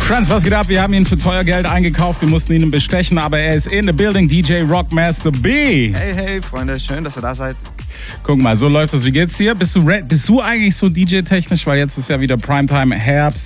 Franz, was geht ab? Wir haben ihn für teuer Geld eingekauft. Wir mussten ihn bestechen, aber er ist in the building. DJ Rockmaster B. Hey, Freunde. Schön, dass ihr da seid. Guck mal, so läuft das. Wie geht's dir? Bist du eigentlich so DJ-technisch? Weil jetzt ist ja wieder Primetime, Herbst.